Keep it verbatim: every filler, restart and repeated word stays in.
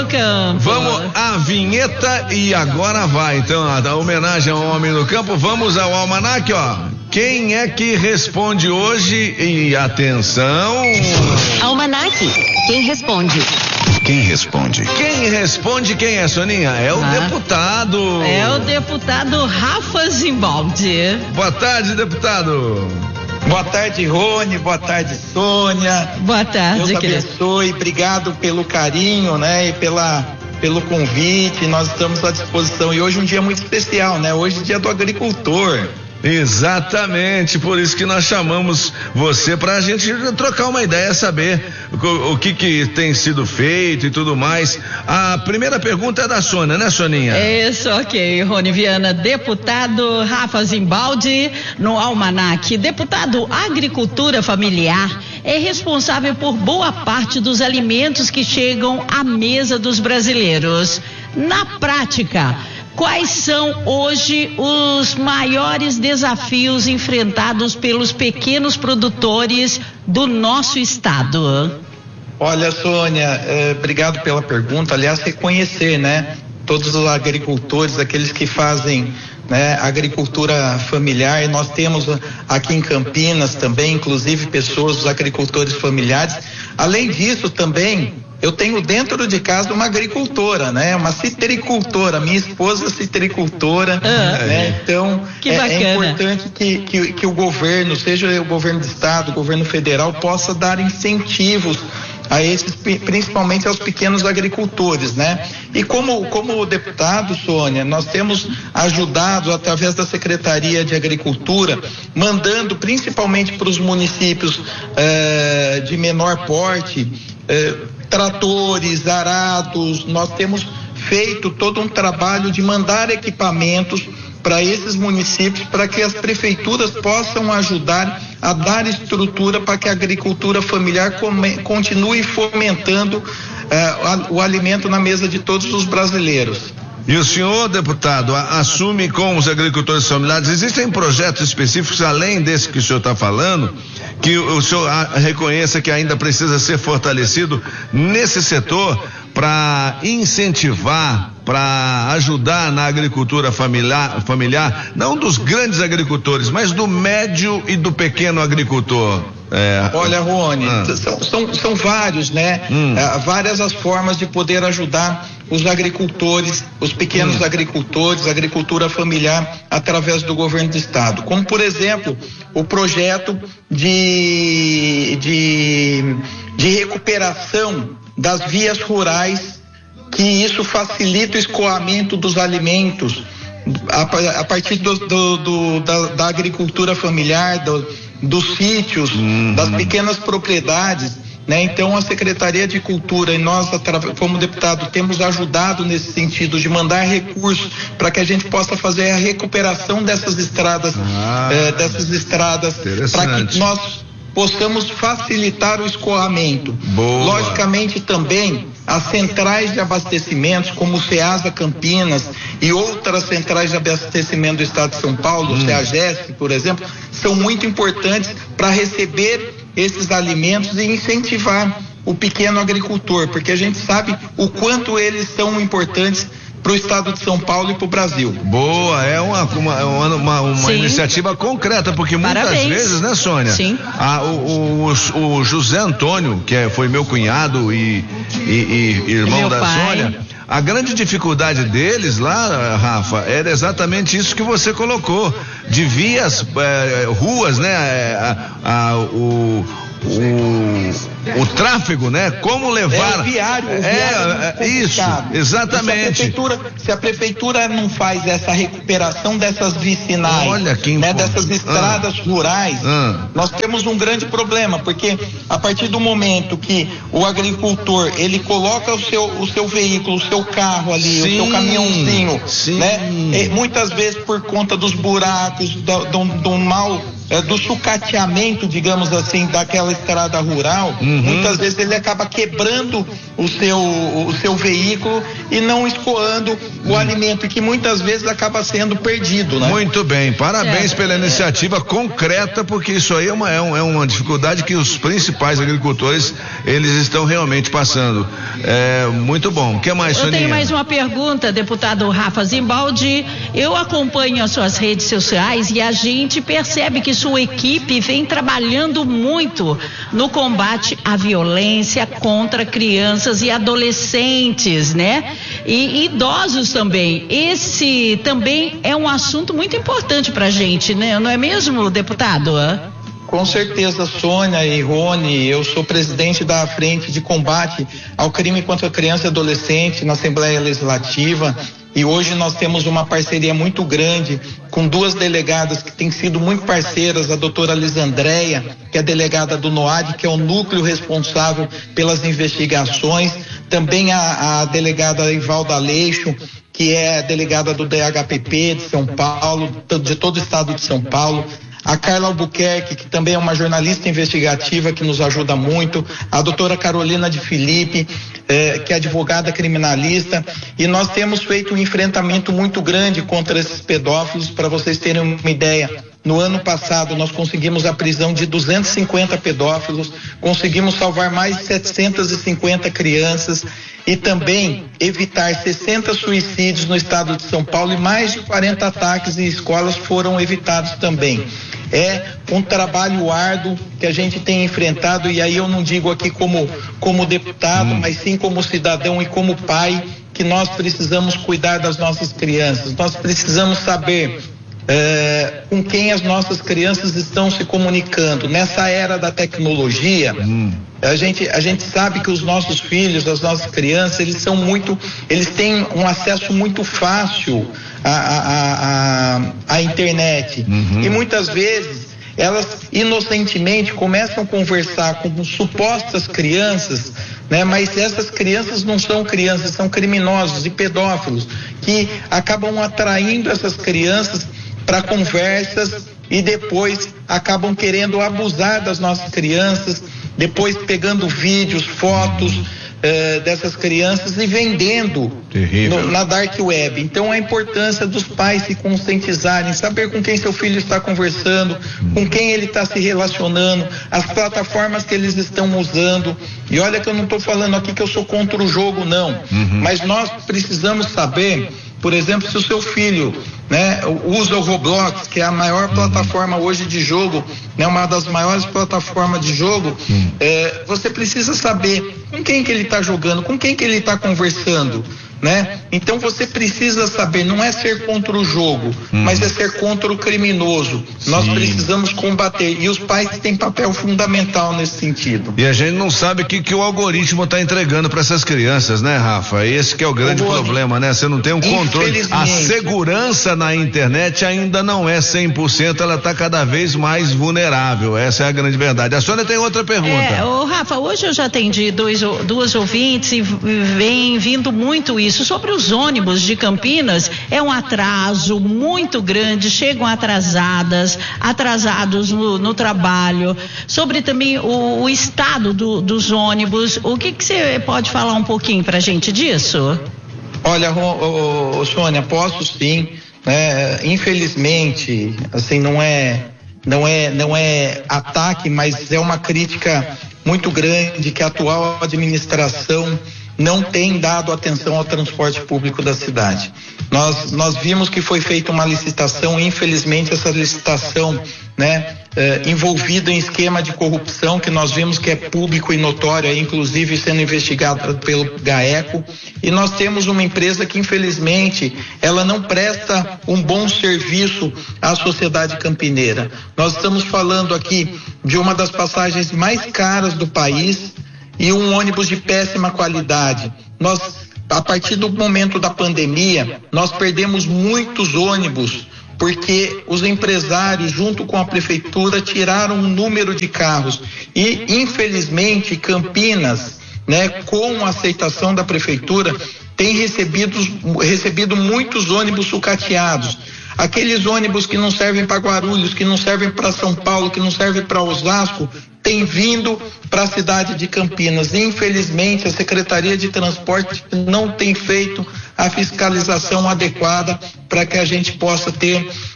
no campo. Vamos à vinheta e agora vai. Então, a homenagem ao homem no campo, vamos ao almanaque, ó. Quem é que responde hoje? E atenção. Almanaque. Quem responde? Quem responde? Quem responde quem é, Soninha? É o ah, deputado. É o deputado Rafa Zimbaldi. Boa tarde, deputado. Boa tarde, Rony. Boa tarde, Sônia. Boa tarde, Deus querido. abençoe. Obrigado pelo carinho, né? E pela, pelo convite. Nós estamos à disposição. E hoje é um dia muito especial, né? Hoje é dia do agricultor. Exatamente, por isso que nós chamamos você para a gente trocar uma ideia, saber o, o que que tem sido feito e tudo mais. A primeira pergunta é da Sônia, né, Soninha? Isso, ok, Rony Viana. Deputado Rafa Zimbaldi no Almanaque. Deputado, a agricultura familiar é responsável por boa parte dos alimentos que chegam à mesa dos brasileiros. Na prática, quais são hoje os maiores desafios enfrentados pelos pequenos produtores do nosso estado? Olha, Sônia, eh, obrigado pela pergunta. Aliás, reconhecer, né, todos os agricultores, aqueles que fazem, né, agricultura familiar. E nós temos aqui em Campinas também, inclusive, pessoas, os agricultores familiares. Além disso, também eu tenho dentro de casa uma agricultora, né? Uma citricultora, minha esposa é citricultora, ah, né? Então, que é, bacana. é importante que, que, que o governo, seja o governo do estado, o governo federal, possa dar incentivos a esses, principalmente aos pequenos agricultores, né? E como, como deputado, Sônia, nós temos ajudado através da Secretaria de Agricultura, mandando principalmente para os municípios eh, de menor porte, eh, tratores, arados. Nós temos feito todo um trabalho de mandar equipamentos para esses municípios, para que as prefeituras possam ajudar a dar estrutura para que a agricultura familiar come, continue fomentando uh, o alimento na mesa de todos os brasileiros. E o senhor, deputado, assume com os agricultores familiares, existem projetos específicos, além desse que o senhor está falando, que o senhor reconheça que ainda precisa ser fortalecido nesse setor para incentivar, para ajudar na agricultura familiar, familiar, não dos grandes agricultores, mas do médio e do pequeno agricultor? É. Olha, Rony, ah. são, são, são vários, né? Hum. É, várias as formas de poder ajudar os agricultores, os pequenos hum. agricultores, a agricultura familiar, através do governo do estado. Como, por exemplo, o projeto de, de, de recuperação das vias rurais, que isso facilita o escoamento dos alimentos a, a partir do, do, do, da, da agricultura familiar, do, dos sítios, uhum. das pequenas propriedades, né? Então a Secretaria de Cultura e nós, como deputado, temos ajudado nesse sentido de mandar recursos para que a gente possa fazer a recuperação dessas estradas, ah, eh, dessas estradas, para que nós possamos facilitar o escoamento. Boa. Logicamente também as centrais de abastecimentos, como o CEASA Campinas e outras centrais de abastecimento do estado de São Paulo, hum. o CEAGESP, por exemplo, são muito importantes para receber esses alimentos e incentivar o pequeno agricultor, porque a gente sabe o quanto eles são importantes para o estado de São Paulo e para o Brasil. Boa, é uma, uma, uma, uma iniciativa concreta, porque muitas Parabéns. vezes, né, Sônia? Sim. A, o, o, o José Antônio, que é, foi meu cunhado e, e, e irmão meu da pai. Sônia, a grande dificuldade deles lá, Rafa, era exatamente isso que você colocou, de vias, é, ruas, né, a, a, o, o o tráfego, né? Como levar. É, o viário, o é, viário é isso, exatamente. Se a, prefeitura, se a prefeitura não faz essa recuperação dessas vicinais, olha que né, dessas estradas ah. rurais, ah. nós temos um grande problema, porque a partir do momento que o agricultor, ele coloca o seu, o seu veículo, o seu carro ali, sim, o seu caminhãozinho, sim. né? E muitas vezes por conta dos buracos, do, do, do mau é, do sucateamento, digamos assim, daquela estrada rural, uhum. muitas vezes ele acaba quebrando o seu, o seu veículo e não escoando o uhum. alimento, que muitas vezes acaba sendo perdido, né? Muito bem, parabéns é. pela iniciativa concreta, porque isso aí é uma, é, um, é uma dificuldade que os principais agricultores, eles estão realmente passando. É, muito bom. O que mais, Soninha? Eu tenho mais uma pergunta, deputado Rafa Zimbaldi. Eu acompanho as suas redes sociais e a gente percebe que sua equipe vem trabalhando muito no combate à violência contra crianças e adolescentes, né? E, e idosos também. Esse também é um assunto muito importante pra gente, né? Não é mesmo, deputado? Com certeza, Sônia e Rony, eu sou presidente da Frente de Combate ao Crime contra a Criança e Adolescente na Assembleia Legislativa, e hoje nós temos uma parceria muito grande com duas delegadas que têm sido muito parceiras, a doutora Lisandréia, que é delegada do NOAD, que é o núcleo responsável pelas investigações, também a, a delegada Ivalda Aleixo, que é delegada do D H P P de São Paulo, de todo o estado de São Paulo, a Carla Albuquerque, que também é uma jornalista investigativa que nos ajuda muito, a doutora Carolina de Felipe, eh, que é advogada criminalista, e nós temos feito um enfrentamento muito grande contra esses pedófilos. Para vocês terem uma ideia, no ano passado nós conseguimos a prisão de duzentos e cinquenta pedófilos, conseguimos salvar mais de setecentas e cinquenta crianças e também evitar sessenta suicídios no estado de São Paulo, e mais de quarenta ataques em escolas foram evitados também. É um trabalho árduo que a gente tem enfrentado, e aí eu não digo aqui como, como deputado, hum. mas sim como cidadão e como pai, que nós precisamos cuidar das nossas crianças, nós precisamos saber É, com quem as nossas crianças estão se comunicando. Nessa era da tecnologia, hum. a gente, a gente sabe que os nossos filhos, as nossas crianças, eles são muito, eles têm um acesso muito fácil à, à, à, à internet, uhum. e muitas vezes elas inocentemente começam a conversar com supostas crianças, né? Mas essas crianças não são crianças, são criminosos e pedófilos que acabam atraindo essas crianças para conversas e depois acabam querendo abusar das nossas crianças, depois pegando vídeos, fotos eh, dessas crianças e vendendo no, na dark web. Então a importância dos pais se conscientizarem, saber com quem seu filho está conversando, com quem ele está se relacionando, as plataformas que eles estão usando. E olha que eu não estou falando aqui que eu sou contra o jogo, não, uhum. mas nós precisamos saber, por exemplo, se o seu filho, né, usa o Roblox, que é a maior plataforma hoje de jogo, né, uma das maiores plataformas de jogo, hum. é, você precisa saber com quem que ele está jogando, com quem que ele está conversando, né? Então você precisa saber, não é ser contra o jogo, hum. mas é ser contra o criminoso. Sim. Nós precisamos combater, e os pais têm papel fundamental nesse sentido. E a gente não sabe o que, que o algoritmo está entregando para essas crianças, né, Rafa? Esse que é o grande o problema, né? Você não tem um controle. A segurança na internet ainda não é cem por cento, ela está cada vez mais vulnerável. Essa é a grande verdade. A Sônia tem outra pergunta. É, ô, Rafa, hoje eu já atendi dois, duas ouvintes e vem vindo muito isso. Sobre os ônibus de Campinas, é um atraso muito grande, chegam atrasadas, atrasados no, no trabalho. Sobre também o, o estado do, dos ônibus, o que que você pode falar um pouquinho pra gente disso? Olha, ô, ô, Sônia, posso sim, né? Infelizmente, assim, não é, não é, não é ataque, mas é uma crítica muito grande que a atual administração não tem dado atenção ao transporte público da cidade. Nós, nós vimos que foi feita uma licitação, e infelizmente essa licitação, né, eh, envolvida em esquema de corrupção, que nós vimos que é público e notório, inclusive sendo investigada pelo GAECO, e nós temos uma empresa que infelizmente ela não presta um bom serviço à sociedade campineira. Nós estamos falando aqui de uma das passagens mais caras do país, e um ônibus de péssima qualidade. Nós, a partir do momento da pandemia, nós perdemos muitos ônibus, porque os empresários, junto com a prefeitura, tiraram um número de carros. E, infelizmente, Campinas, né, com a aceitação da prefeitura, tem recebido, recebido muitos ônibus sucateados. Aqueles ônibus que não servem para Guarulhos, que não servem para São Paulo, que não servem para Osasco, tem vindo para a cidade de Campinas. Infelizmente, a Secretaria de Transporte não tem feito a fiscalização adequada para que a gente possa ter